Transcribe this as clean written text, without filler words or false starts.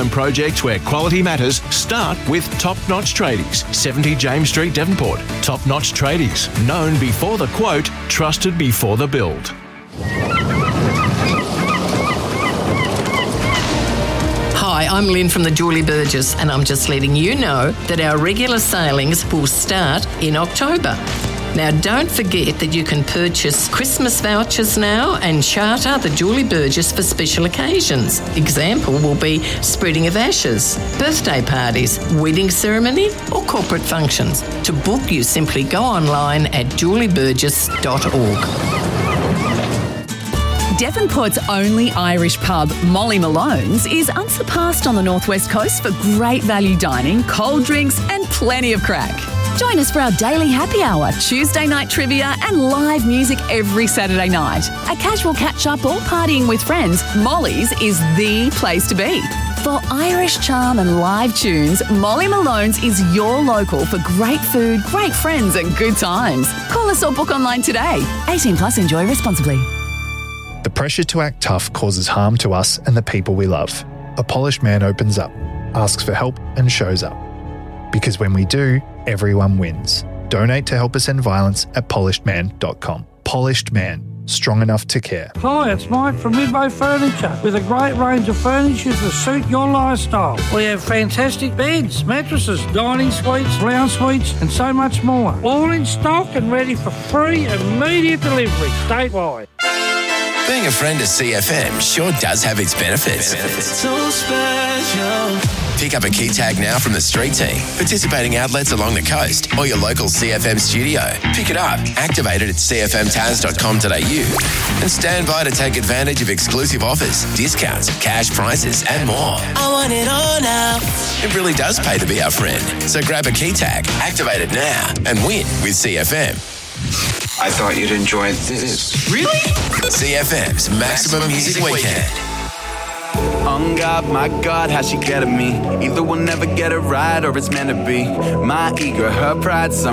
home projects where quality matters, start with Top Notch Tradies, 70 James Street, Devonport. Top Notch Tradies, known before the quote, trusted before the build. Hi, I'm Lynn from the Julie Burgess, and I'm just letting you know that our regular sailings will start in October. Now, don't forget that you can purchase Christmas vouchers now and charter the Julie Burgess for special occasions. Example will be spreading of ashes, birthday parties, wedding ceremony or corporate functions. To book, you simply go online at julieburgess.org. Devonport's only Irish pub, Molly Malone's, is unsurpassed on the northwest coast for great value dining, cold drinks and plenty of crack. Join us for our daily happy hour, Tuesday night trivia and live music every Saturday night. A casual catch-up or partying with friends, Molly's is the place to be. For Irish charm and live tunes, Molly Malone's is your local for great food, great friends and good times. Call us or book online today. 18 plus, enjoy responsibly. The pressure to act tough causes harm to us and the people we love. A polished man opens up, asks for help and shows up. Because when we do, everyone wins. Donate to help us end violence at polishedman.com. Polished Man, strong enough to care. Hi, it's Mike from Midway Furniture with a great range of furniture to suit your lifestyle. We have fantastic beds, mattresses, dining suites, lounge suites and so much more. All in stock and ready for free immediate delivery statewide. Being a friend of CFM sure does have its benefits. So special. Pick up a key tag now from the street team, participating outlets along the coast or your local CFM studio. Pick it up, activate it at cfmtaz.com.au and stand by to take advantage of exclusive offers, discounts, cash prizes and more. I want it all now. It really does pay to be our friend. So grab a key tag, activate it now and win with CFM. I thought you'd enjoy this. Really? CFM's Maximum Music Weekend. On God, my God, how she get at me. Either we'll never get it right or it's meant to be. My ego, her pride,